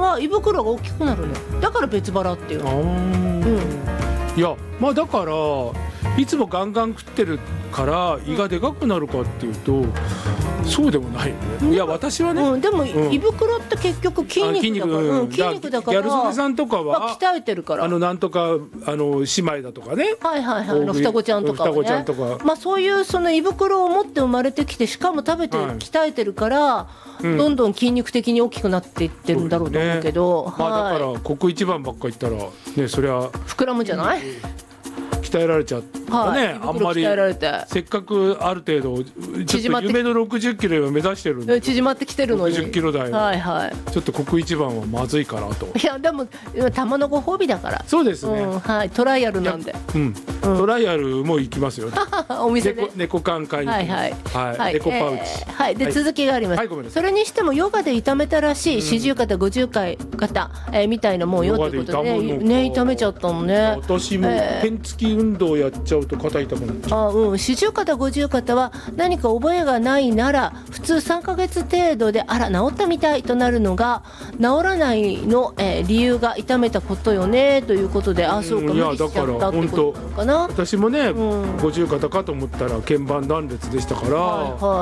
は胃袋が大きくなるの。だから別腹っていうの。 いやまあだからいつもガンガン食ってるから胃がでかくなるかっていうと、そうでもないよね。いや私はね、 でも胃袋って結局筋肉だから、筋肉だからギャル曽根さんとかは鍛えてるから、 なんとか姉妹だとかね、 双子ちゃんとかはね、まあそういうその胃袋を持って生まれてきて、しかも食べて鍛えてるから、どんどん筋肉的に大きくなっていってるんだろうと思うけど、 まあだから国一番ばっか言ったらね、そりゃ膨らむじゃない。 鍛えられちゃったね、あんまりせっかくある程度ちょっと夢の60キロを目指してるんで、 縮まってきてるのに 60キロ台、ちょっと国一番はまずいかなと。いやでも玉のご褒美だから。 そうですね、 トライアルなんで、 トライアルも行きますよ。 お店で猫缶買いに、猫パウチ、 で続きがあります。それにしてもヨガで痛めたらしい四十肩五十肩みたいなもんよってことでね、痛めちゃったのね。 私も片付き運動やっちゃうと肩痛くなっちゃう。 四十肩五十肩は何か覚えがないなら普通3ヶ月程度であら治ったみたいとなるのが、治らないの、理由が痛めたことよねということで、そうか無理しちゃったってことかな。 私もね、五十肩かと思ったら腱盤断裂でしたから、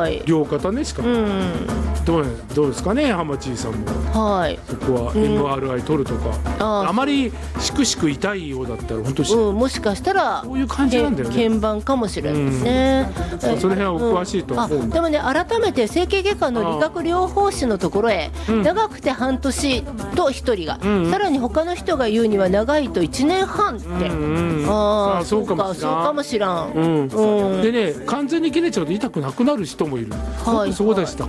両肩ねしかも、どうですかね、浜地さんも、そこは MRI 取るとか、あまりしくしく痛いようだったら本当に、 もしかしたらそういう感じなんだよね。 鍵盤かもしれないですね。 その辺はお詳しいと思うんでもね、改めて整形外科の理学療法士のところへ、長くて半年と1人が、さらに他の人が言うには長いと1年半って、そうかもしらん。 でね、完全に切れちゃうと痛くなくなる人もいる。そうでしたから、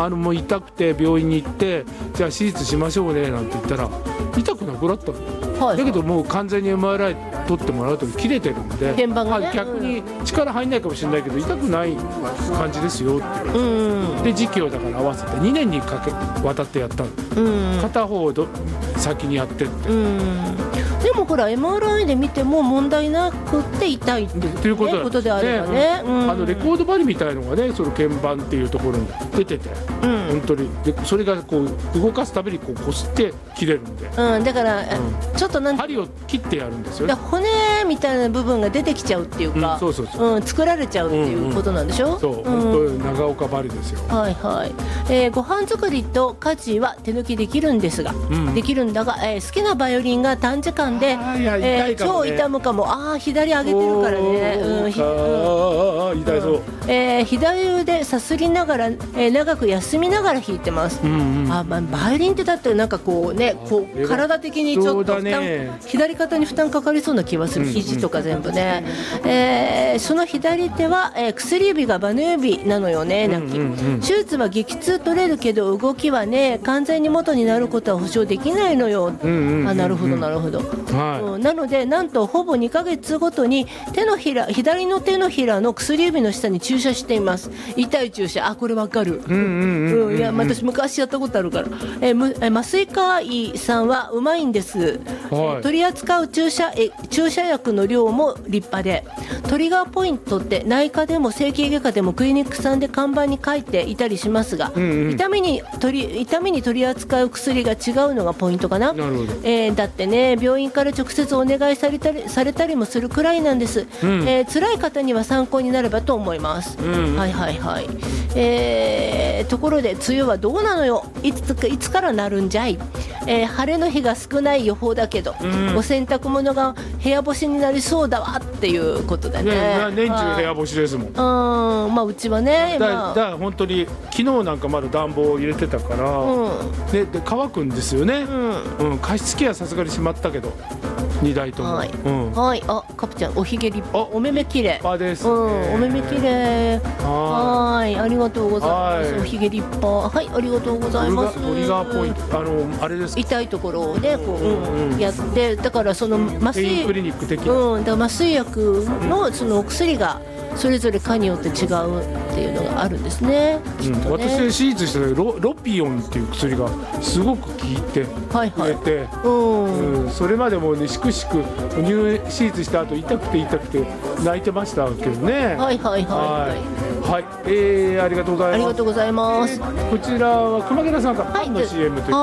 もう痛くて病院に行って、じゃあ手術しましょうねなんて言ったら痛くなくなったの。だけどもう完全に MRI 取ってもらうと切れてるんで、逆に力入んないかもしれないけど痛くない感じですよってで、時期をだから合わせて2年に渡ってやったの。片方を先にやってって、 でもほら MRI で見ても問題なくって痛いっていうことであればね、 レコード針みたいのがね、その鍵盤っていうところに出てて、本当にでそれがこう動かすたびにこすって切れるんで、 だからちょっと針を切ってやるんですよね。 骨みたいな部分が出てきちゃうっていうか、作られちゃうっていうことなんでしょ。 そう、本当長岡針ですよ。 ご飯作りと家事は手抜きできるんですが、できるんだが、好きなバイオリンが短時間で超痛むかも。左上げてるからね、 痛いそう。 左腕さすりながら、長く休みながら弾いてます。バイオリンってだってなんかこうね、こう体的にちょっと左肩に負担かかりそうな気はする。肘とか全部ね、その左手は、薬指がバネ指なのよね。手術は激痛取れるけど動きはね完全に元になることは保証できないのよ。なるほどなるほど。なのでなんとほぼ2ヶ月ごとに左の手のひらの薬指の下に注射しています。痛い注射。これわかる。いや私昔やったことあるから。麻酔科医さんはうまいんです。取り扱う注射薬の量も立派で、トリガーポイントって内科でも整形外科でもクリニックさんで看板に書いていたりしますが、痛みに取り扱う薬が違うのがポイントかな。だってね、病院から直接お願いされたりもするくらいなんです。辛い方には参考になればと思います。ところで梅雨はどうなのよ。いつからなるんじゃい。晴れの日が少ない予報だけど、お洗濯物が部屋干しになりそうだわっていうことでね。 年中部屋干しですもん。 うちはね、 だから本当に昨日なんかまだ暖房を入れてたから、で乾くんですよね。加湿器はさすがにしまったけど2台とも。カプちゃんおひげ立派、お目目綺麗です。お目目綺麗。ありがとうございます。おひげ立派。ありがとうございます。 トリガーポイント、あれです。 痛いところをねこうやって、だからその麻酔クリニック的な、麻酔薬のそのお薬がそれぞれ科によって違うっていうのがあるんですね。 私手術したロピオンっていう薬がすごく効いてくれて、それまでもねしくしく手術した後痛くて泣いてましたけどね。ありがとうございます。 ありがとうございます。 こちらは熊寺さんがパンの CM という